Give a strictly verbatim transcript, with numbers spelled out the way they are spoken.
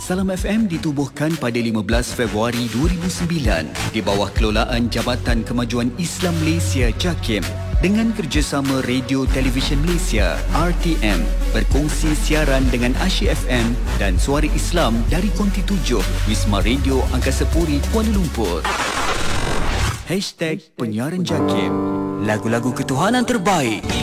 Salam F M ditubuhkan pada lima belas Februari dua ribu sembilan di bawah kelolaan Jabatan Kemajuan Islam Malaysia JAKIM dengan kerjasama Radio Televisyen Malaysia R T M berkongsi siaran dengan Asyik F M dan Suara Islam dari Konti tujuh Wisma Radio Angkasa Puri Kuala Lumpur. Hashtag Penyiaran JAKIM, lagu-lagu ketuhanan terbaik